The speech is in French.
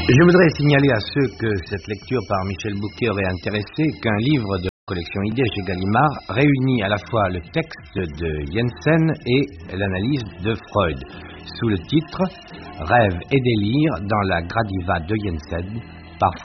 Je voudrais signaler à ceux que cette lecture par Michel Bouquet aurait intéressé qu'un livre de collection Idées chez Gallimard réunit à la fois le texte de Jensen et l'analyse de Freud, sous le titre « Rêve et délire dans la Gradiva de Jensen par Freud ».